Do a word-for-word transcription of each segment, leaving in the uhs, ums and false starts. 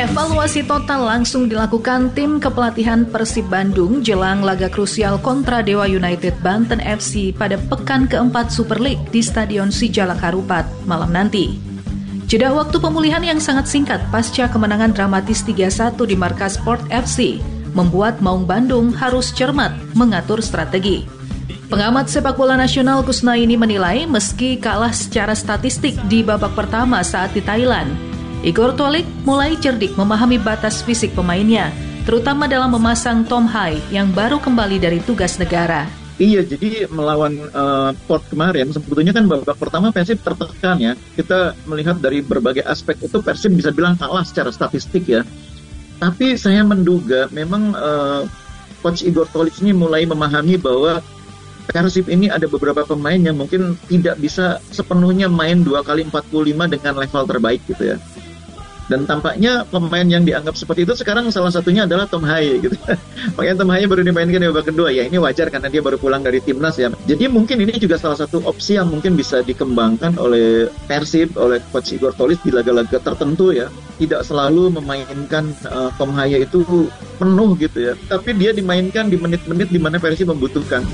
Evaluasi total langsung dilakukan tim kepelatihan Persib Bandung jelang laga krusial kontra Dewa United Banten F C pada pekan keempat Super League di Stadion Sijalak Harupat malam nanti. Jeda waktu pemulihan yang sangat singkat pasca kemenangan dramatis tiga satu di markas Sport F C membuat Maung Bandung harus cermat mengatur strategi. Pengamat sepak bola nasional Kusnaini menilai meski kalah secara statistik di babak pertama saat di Thailand, Igor Tolik mulai cerdik memahami batas fisik pemainnya, terutama dalam memasang Tom Hai yang baru kembali dari tugas negara. Iya, jadi melawan uh, Port kemarin, sebetulnya kan babak pertama Persib tertekan ya. Kita melihat dari berbagai aspek itu Persib bisa bilang kalah secara statistik ya. Tapi saya menduga memang uh, Coach Igor Tolik ini mulai memahami bahwa Persib ini ada beberapa pemain yang mungkin tidak bisa sepenuhnya main dua kali empat puluh lima dengan level terbaik gitu ya. Dan tampaknya pemain yang dianggap seperti itu sekarang salah satunya adalah Tom Hai gitu. Makanya Tom Hai baru dimainkan di babak kedua ya. Ini wajar karena dia baru pulang dari timnas ya. Jadi mungkin ini juga salah satu opsi yang mungkin bisa dikembangkan oleh Persib, oleh Coach Igor Tolik di laga-laga tertentu ya. Tidak selalu memainkan uh, Tom Hai itu penuh gitu ya. Tapi dia dimainkan di menit-menit di mana Persib membutuhkan.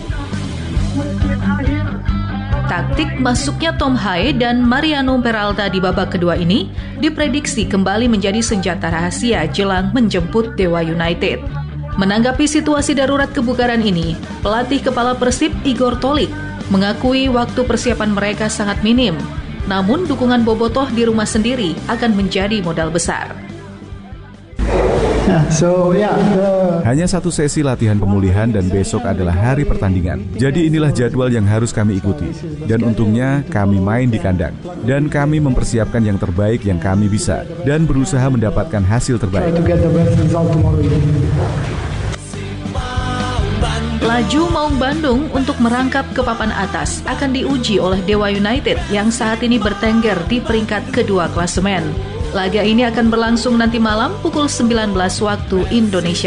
Taktik masuknya Tom Hai dan Mariano Peralta di babak kedua ini diprediksi kembali menjadi senjata rahasia jelang menjemput Dewa United. Menanggapi situasi darurat kebugaran ini, pelatih kepala Persib Igor Tolik mengakui waktu persiapan mereka sangat minim. Namun dukungan bobotoh di rumah sendiri akan menjadi modal besar. So, yeah, the... Hanya satu sesi latihan pemulihan dan besok adalah hari pertandingan. Jadi inilah jadwal yang harus kami ikuti. Dan untungnya kami main di kandang. Dan kami mempersiapkan yang terbaik yang kami bisa. Dan berusaha mendapatkan hasil terbaik. Laju Maung Bandung untuk merangkap ke papan atas akan diuji oleh Dewa United yang saat ini bertengger di peringkat kedua klasemen. Laga ini akan berlangsung nanti malam pukul sembilan belas waktu Indonesia